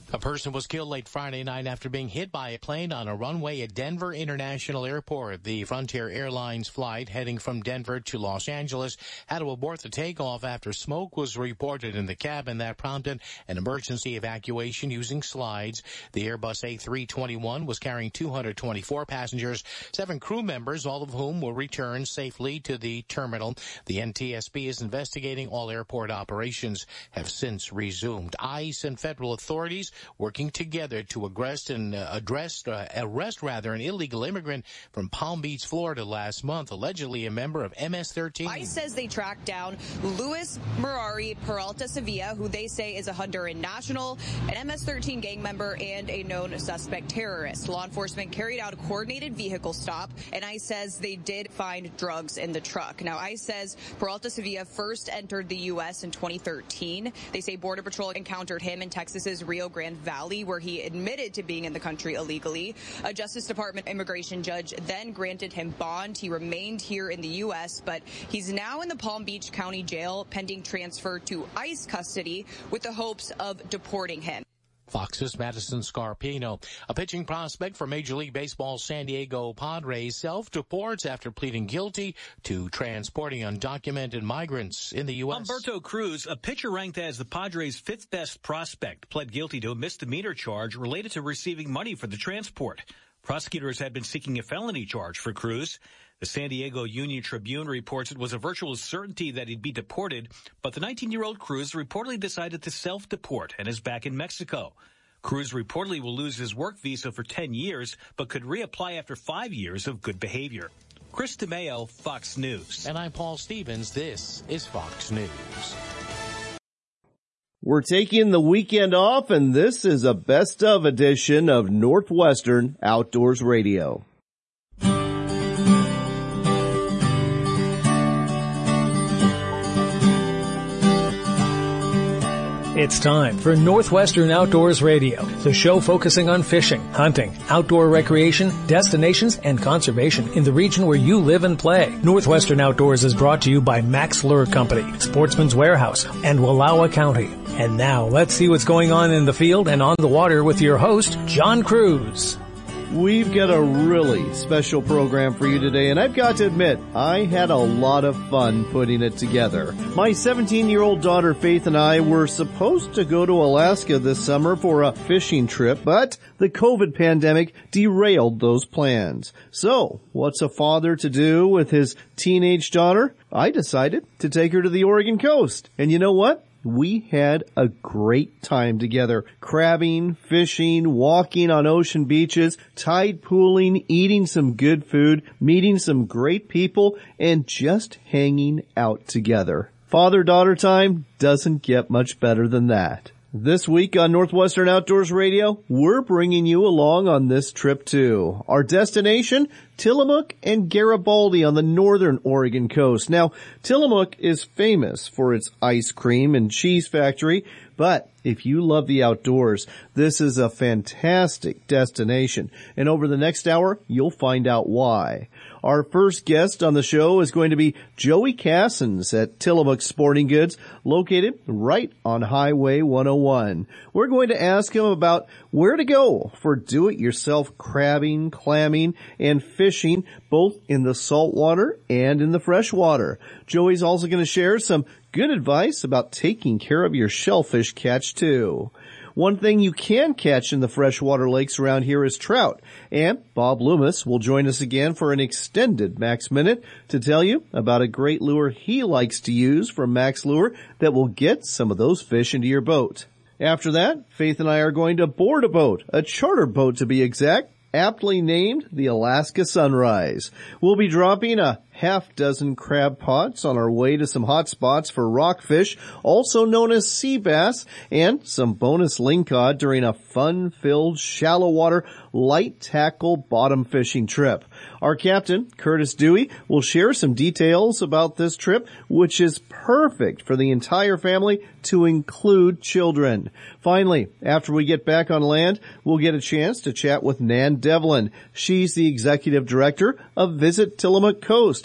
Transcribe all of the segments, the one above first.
A person was killed late Friday night after being hit by a plane on a runway at Denver International Airport. The Frontier Airlines flight heading from Denver to Los Angeles had to abort the takeoff after smoke was reported in the cabin. That prompted an emergency evacuation using slides. The Airbus A321 was carrying 224 passengers, 7 crew members, all of whom were returned safely to the terminal. The NTSB is investigating. All airport operations have since resumed. ICE and federal authorities working together to arrest an illegal immigrant from Palm Beach, Florida last month, allegedly a member of MS-13. ICE says they tracked down Luis Murari Peralta Sevilla, who they say is a Honduran national, an MS-13 gang member, and a known suspect terrorist. Law enforcement carried out a coordinated vehicle stop, and ICE says they did find drugs in the truck. Now, ICE says Peralta Sevilla first entered the U.S. in 2013. They say Border Patrol encountered him in Texas's Rio Grande Valley, where he admitted to being in the country illegally. A Justice Department immigration judge then granted him bond. He remained here in the U.S., but he's now in the Palm Beach County Jail pending transfer to ICE custody with the hopes of deporting him. Fox's Madison Scarpino, a pitching prospect for Major League Baseball's San Diego Padres, self-deports after pleading guilty to transporting undocumented migrants in the U.S. Humberto Cruz, a pitcher ranked as the Padres' fifth best prospect, pled guilty to a misdemeanor charge related to receiving money for the transport. Prosecutors had been seeking a felony charge for Cruz. The San Diego Union Tribune reports it was a virtual certainty that he'd be deported, but the 19-year-old Cruz reportedly decided to self-deport and is back in Mexico. Cruz reportedly will lose his work visa for 10 years, but could reapply after 5 years of good behavior. Chris DeMeo, Fox News. And I'm Paul Stevens. This is Fox News. We're taking the weekend off, and this is a best of edition of Northwestern Outdoors Radio. It's time for Northwestern Outdoors Radio, the show focusing on fishing, hunting, outdoor recreation, destinations, and conservation in the region where you live and play. Northwestern Outdoors is brought to you by Max Lure Company, Sportsman's Warehouse, and Wallowa County. And now, let's see what's going on in the field and on the water with your host, John Cruz. We've got a really special program for you today, and I've got to admit, I had a lot of fun putting it together. My 17-year-old daughter Faith and I were supposed to go to Alaska this summer for a fishing trip, but the COVID pandemic derailed those plans. So, what's a father to do with his teenage daughter? I decided to take her to the Oregon coast. And you know what? We had a great time together, crabbing, fishing, walking on ocean beaches, tide pooling, eating some good food, meeting some great people, and just hanging out together. Father-daughter time doesn't get much better than that. This week on Northwestern Outdoors Radio, we're bringing you along on this trip too. Our destination, Tillamook and Garibaldi on the northern Oregon coast. Now, Tillamook is famous for its ice cream and cheese factory, but if you love the outdoors, this is a fantastic destination. And over the next hour, you'll find out why. Our first guest on the show is going to be Joey Cassens at Tillamook Sporting Goods, located right on Highway 101. We're going to ask him about where to go for do-it-yourself crabbing, clamming, and fishing, both in the saltwater and in the freshwater. Joey's also going to share some good advice about taking care of your shellfish catch, too. One thing you can catch in the freshwater lakes around here is trout. And Bob Loomis will join us again for an extended Max Minute to tell you about a great lure he likes to use from Max Lure that will get some of those fish into your boat. After that, Faith and I are going to board a boat, a charter boat to be exact, aptly named the Alaska Sunrise. We'll be dropping a half-dozen crab pots on our way to some hot spots for rockfish, also known as sea bass, and some bonus lingcod during a fun-filled, shallow-water, light-tackle bottom fishing trip. Our captain, Curtis Dewey, will share some details about this trip, which is perfect for the entire family to include children. Finally, after we get back on land, we'll get a chance to chat with Nan Devlin. She's the executive director of Visit Tillamook Coast,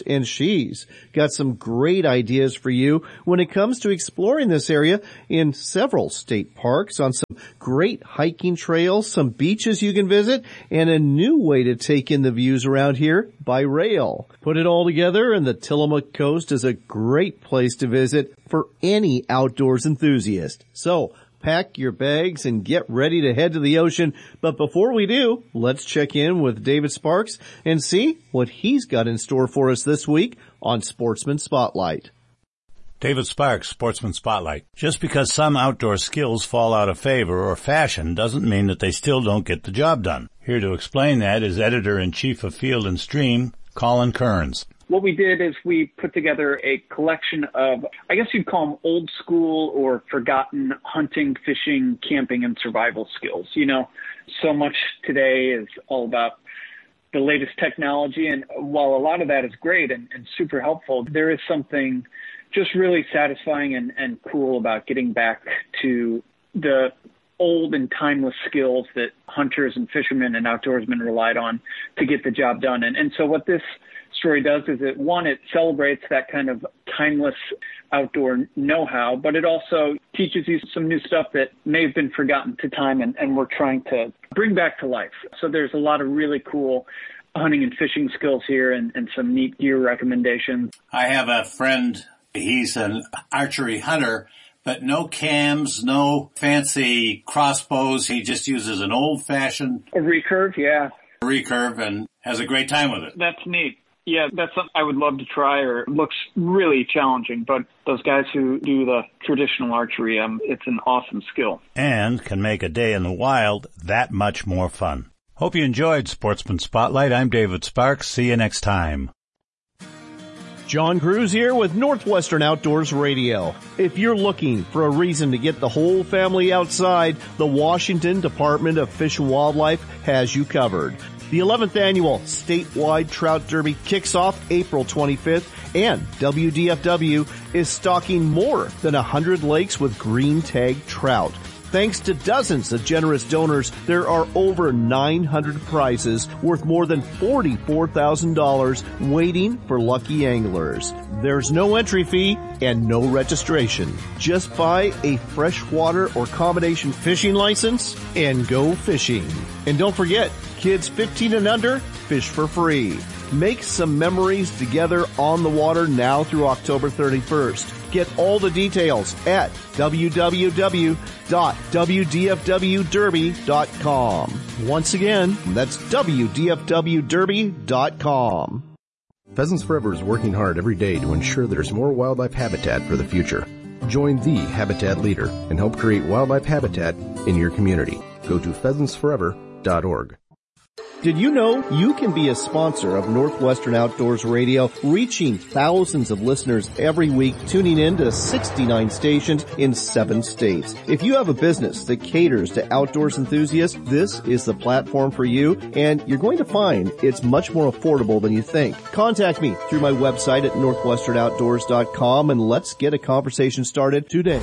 and she's got some great ideas for you when it comes to exploring this area in several state parks, on some great hiking trails, some beaches you can visit, and a new way to take in the views around here by rail. Put it all together, and the Tillamook Coast is a great place to visit for any outdoors enthusiast. So, pack your bags and get ready to head to the ocean. But before we do, let's check in with David Sparks and see what he's got in store for us this week on Sportsman Spotlight. David Sparks, Sportsman Spotlight. Just because some outdoor skills fall out of favor or fashion doesn't mean that they still don't get the job done. Here to explain that is Editor-in-Chief of Field and Stream, Colin Kearns. What we did is we put together a collection of, I guess you'd call them old school or forgotten hunting, fishing, camping, and survival skills. You know, so much today is all about the latest technology, and while a lot of that is great and super helpful, there is something just really satisfying and cool about getting back to the old and timeless skills that hunters and fishermen and outdoorsmen relied on to get the job done. And so what this story does is it celebrates that kind of timeless outdoor know-how, but it also teaches you some new stuff that may have been forgotten to time and we're trying to bring back to life. So there's a lot of really cool hunting and fishing skills here and some neat gear recommendations. I have a friend, he's an archery hunter, but no cams, no fancy crossbows. He just uses an old-fashioned recurve, and has a great time with it. That's neat. Yeah, that's something I would love to try, or it looks really challenging, but those guys who do the traditional archery, it's an awesome skill. And can make a day in the wild that much more fun. Hope you enjoyed Sportsman Spotlight. I'm David Sparks. See you next time. John Cruz here with Northwestern Outdoors Radio. If you're looking for a reason to get the whole family outside, the Washington Department of Fish and Wildlife has you covered. The 11th annual statewide trout derby kicks off April 25th, and WDFW is stocking more than 100 lakes with green tag trout. Thanks to dozens of generous donors, there are over 900 prizes worth more than $44,000 waiting for lucky anglers. There's no entry fee and no registration. Just buy a freshwater or combination fishing license and go fishing. And don't forget, kids 15 and under, fish for free. Make some memories together on the water now through October 31st. Get all the details at www.wdfwderby.com. Once again, that's wdfwderby.com. Pheasants Forever is working hard every day to ensure there's more wildlife habitat for the future. Join the Habitat Leader and help create wildlife habitat in your community. Go to pheasantsforever.org. Did you know you can be a sponsor of Northwestern Outdoors Radio, reaching thousands of listeners every week, tuning in to 69 stations in 7 states? If you have a business that caters to outdoors enthusiasts, this is the platform for you, and you're going to find it's much more affordable than you think. Contact me through my website at northwesternoutdoors.com, and let's get a conversation started today.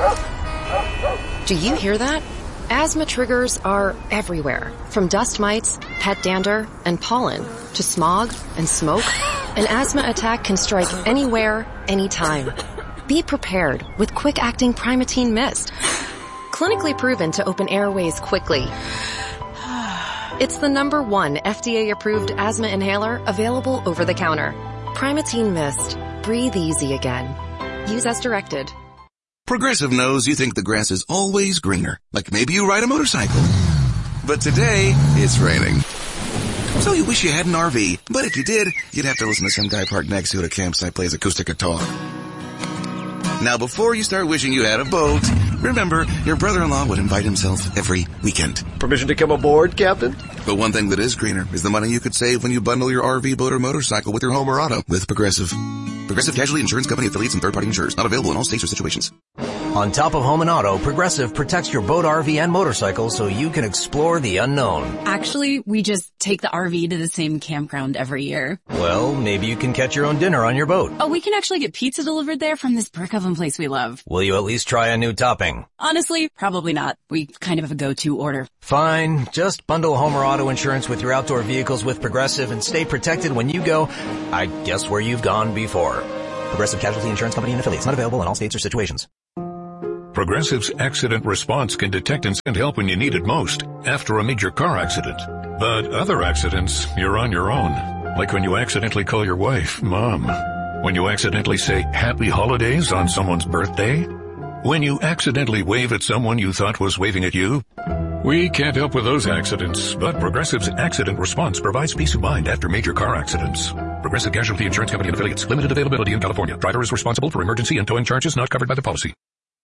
Do you hear that? Asthma triggers are everywhere, from dust mites, pet dander, and pollen, to smog and smoke. An asthma attack can strike anywhere, anytime. Be prepared with quick-acting Primatene Mist. Clinically proven to open airways quickly. It's the #1 FDA-approved asthma inhaler available over the counter. Primatene Mist. Breathe easy again. Use as directed. Progressive knows you think the grass is always greener, like maybe you ride a motorcycle. But today, it's raining. So you wish you had an RV, but if you did, you'd have to listen to some guy parked next to you at a campsite plays acoustic guitar. Now before you start wishing you had a boat, remember, your brother-in-law would invite himself every weekend. Permission to come aboard, Captain? But one thing that is greener is the money you could save when you bundle your RV, boat, or motorcycle with your home or auto with Progressive. Progressive Casualty Insurance Company affiliates and third-party insurers. Not available in all states or situations. On top of home and auto, Progressive protects your boat, RV, and motorcycle so you can explore the unknown. Actually, we just take the RV to the same campground every year. Well, maybe you can catch your own dinner on your boat. Oh, we can actually get pizza delivered there from this brick oven place we love. Will you at least try a new topping? Honestly, probably not. We kind of have a go-to order. Fine. Just bundle home or auto insurance with your outdoor vehicles with Progressive and stay protected when you go, I guess, where you've gone before. Progressive Casualty Insurance Company and affiliates. Not available in all states or situations. Progressive's accident response can detect and send help when you need it most, after a major car accident. But other accidents, you're on your own. Like when you accidentally call your wife Mom. When you accidentally say Happy Holidays on someone's birthday. When you accidentally wave at someone you thought was waving at you. We can't help with those accidents, but Progressive's accident response provides peace of mind after major car accidents. Progressive Casualty Insurance Company and affiliates. Limited availability in California. Driver is responsible for emergency and towing charges not covered by the policy.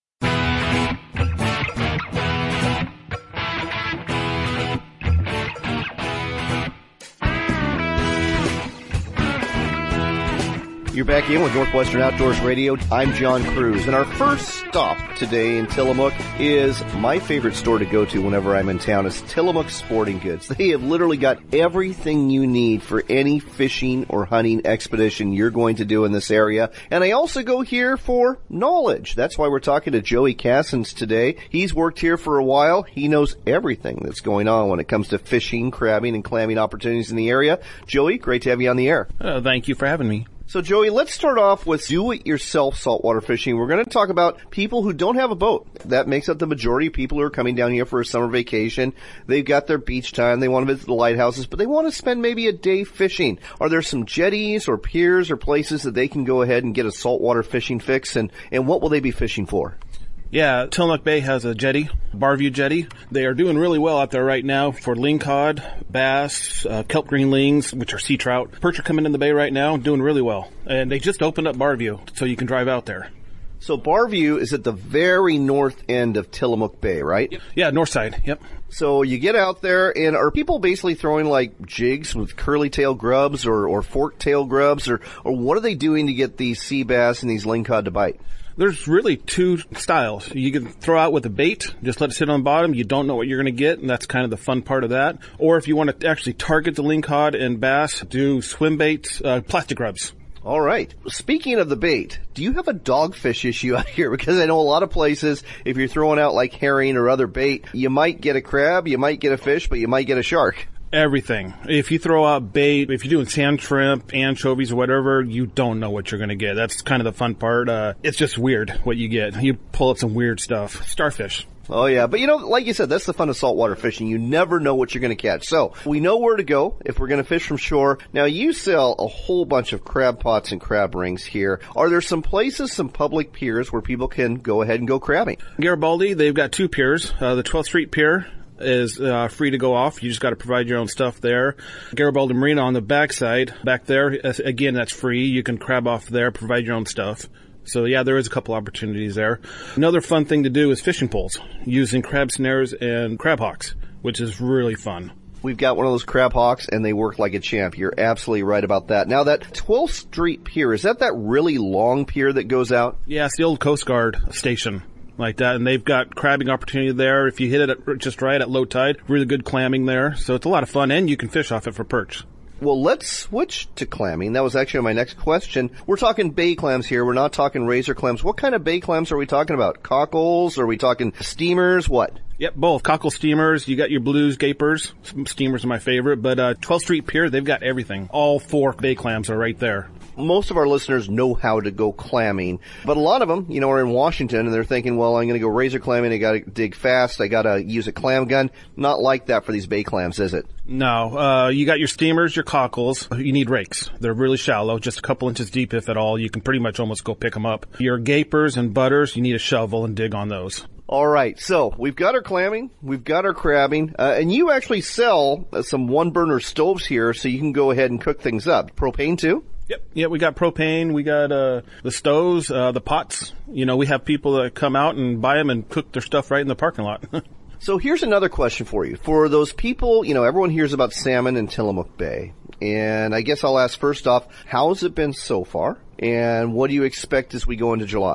You're back in with Northwestern Outdoors Radio. I'm John Cruz, and our first stop today in Tillamook is my favorite store to go to whenever I'm in town. Is Tillamook Sporting Goods. They have literally got everything you need for any fishing or hunting expedition you're going to do in this area. And I also go here for knowledge. That's why we're talking to Joey Cassens today. He's worked here for a while. He knows everything that's going on when it comes to fishing, crabbing, and clamming opportunities in the area. Joey, great to have you on the air. Thank you for having me. So, Joey, let's start off with do-it-yourself saltwater fishing. We're going to talk about people who don't have a boat. That makes up the majority of people who are coming down here for a summer vacation. They've got their beach time. They want to visit the lighthouses, but they want to spend maybe a day fishing. Are there some jetties or piers or places that they can go ahead and get a saltwater fishing fix, and what will they be fishing for? Yeah, Tillamook Bay has a jetty, Barview Jetty. They are doing really well out there right now for lingcod, bass, kelp green lings, which are sea trout. Perch are coming in the bay right now, doing really well. And they just opened up Barview, so you can drive out there. So Barview is at the very north end of Tillamook Bay, right? Yep. Yeah, north side, yep. So you get out there, and are people basically throwing like jigs with curly tail grubs or fork tail grubs, or what are they doing to get these sea bass and these lingcod to bite? There's really two styles. You can throw out with a bait, just let it sit on the bottom. You don't know what you're going to get, and that's kind of the fun part of that. Or if you want to actually target the lingcod and bass, do swim baits, plastic grubs. All right. Speaking of the bait, do you have a dogfish issue out here? Because I know a lot of places, if you're throwing out like herring or other bait, you might get a crab, you might get a fish, but you might get a shark. Everything. If you throw out bait, if you're doing sand shrimp, anchovies, or whatever, you don't know what you're going to get. That's kind of the fun part. It's just weird what you get. You pull up some weird stuff. Starfish. Oh, yeah. But, like you said, that's the fun of saltwater fishing. You never know what you're going to catch. So we know where to go if we're going to fish from shore. Now, you sell a whole bunch of crab pots and crab rings here. Are there some places, some public piers where people can go ahead and go crabbing? Garibaldi, they've got two piers. The 12th Street Pier is free to go off. You just got to provide your own stuff there. Garibaldi Marina on the backside, back there, again, that's free. You can crab off there, provide your own stuff. So yeah, there is a couple opportunities there. Another fun thing to do is fishing poles, using crab snares and crab hawks, which is really fun. We've got one of those crab hawks, and they work like a champ. You're absolutely right about that. Now, that 12th Street Pier, is that really long pier that goes out? Yeah, it's the old Coast Guard station. Like that, and they've got crabbing opportunity there. If you hit it at just right at low tide, really good clamming there. So it's a lot of fun, and you can fish off it for perch. Well, let's switch to clamming. That was actually my next question. We're talking bay clams here. We're not talking razor clams. What kind of bay clams are we talking about? Cockles? Are we talking steamers? What? Yep, both. Cockle steamers. You got your blues gapers. Steamers are my favorite. But 12th Street Pier, they've got everything. All 4 bay clams are right there. Most of our listeners know how to go clamming, but a lot of them, are in Washington and they're thinking, well, I'm going to go razor clamming. I got to dig fast. I got to use a clam gun. Not like that for these bay clams, is it? No. You got your steamers, your cockles. You need rakes. They're really shallow, just a couple inches deep if at all. You can pretty much almost go pick them up. Your gapers and butters, you need a shovel and dig on those. All right, so we've got our clamming, we've got our crabbing, and you actually sell some one-burner stoves here so you can go ahead and cook things up. Propane too? Yep. Yeah, we got propane, we got the stoves, the pots. We have people that come out and buy them and cook their stuff right in the parking lot. So here's another question for you. For those people, everyone hears about salmon in Tillamook Bay. And I guess I'll ask first off, how's it been so far? And what do you expect as we go into July?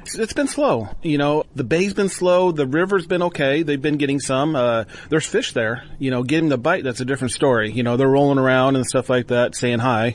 It's been slow. The bay's been slow. The river's been okay. They've been getting some. There's fish there. Getting the bite, that's a different story. They're rolling around and stuff like that, saying hi.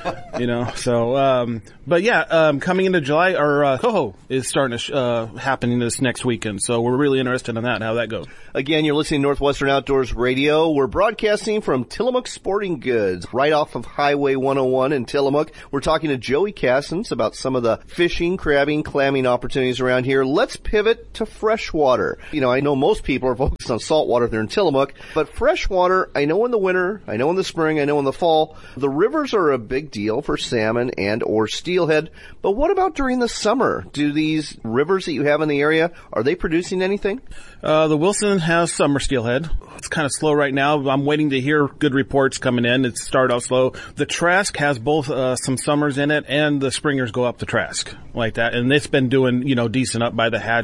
But yeah, coming into July, our coho is starting to happening this next weekend. So we're really interested in that and how that goes. Again, you're listening to Northwestern Outdoors Radio. We're broadcasting from Tillamook Sporting Goods, right off of Highway 101 in Tillamook. We're talking to Joey Cassens about some of the fishing, crabbing, clamming opportunities around here. Let's pivot to freshwater. I know most people are focused on saltwater if they're in Tillamook, but freshwater, I know in the winter, I know in the spring, I know in the fall, the rivers are a big deal for salmon and or steelhead. But what about during the summer? Do these rivers that you have in the area, are they producing anything? The Wilson has summer steelhead. It's kind of slow right now. I'm waiting to hear good reports coming in. It started out slow. The Trask has both some summers in it, and the springers go up the Trask like that. And it's been doing, decent up by the Hatch